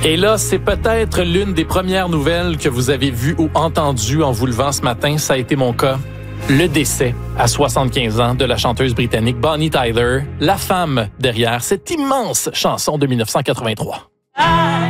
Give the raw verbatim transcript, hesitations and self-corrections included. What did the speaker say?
Et là, c'est peut-être l'une des premières nouvelles que vous avez vues ou entendues en vous levant ce matin. Ça a été mon cas. Le décès à soixante-quinze ans de la chanteuse britannique Bonnie Tyler, la femme derrière cette immense chanson de dix-neuf cent quatre-vingt-trois.